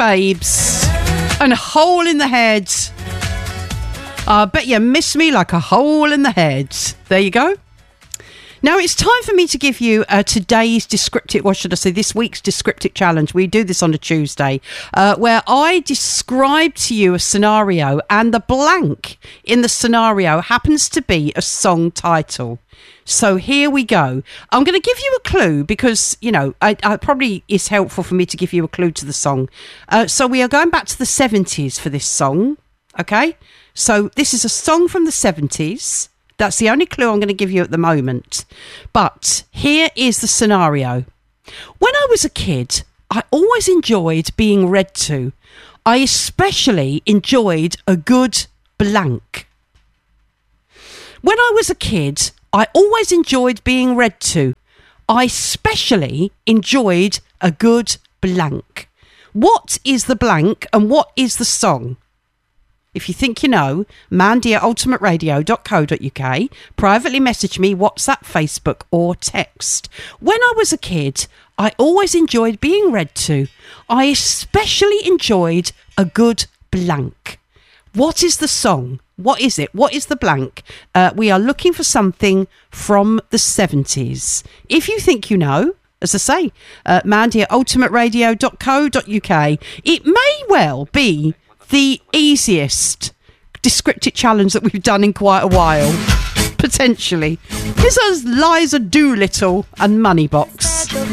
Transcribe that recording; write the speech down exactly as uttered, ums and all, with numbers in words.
Babes and Hole in the Head. I bet you miss me like a hole in the head. There you go. Now it's time for me to give you uh, today's descriptive, what should I say, this week's descriptive challenge. We do this on a Tuesday, uh, where I describe to you a scenario, and the blank in the scenario happens to be a song title. So here we go. I'm going to give you a clue because, you know, I, I probably is helpful for me to give you a clue to the song. Uh, so we are going back to the seventies for this song, okay? So this is a song from the seventies. That's the only clue I'm going to give you at the moment. But here is the scenario. When I was a kid, I always enjoyed being read to. I especially enjoyed a good blank. When I was a kid, I always enjoyed being read to. I especially enjoyed a good blank. What is the blank and what is the song? If you think you know, mandy at ultimate radio dot co dot uk, privately message me, WhatsApp, Facebook or text. When I was a kid, I always enjoyed being read to. I especially enjoyed a good blank. What is the song? What is it? What is the blank? Uh, we are looking for something from the seventies. If you think you know, as I say, uh, mandy at ultimate radio dot co dot uk. It may well be the easiest descriptive challenge that we've done in quite a while, potentially. This is Liza Doolittle and Moneybox.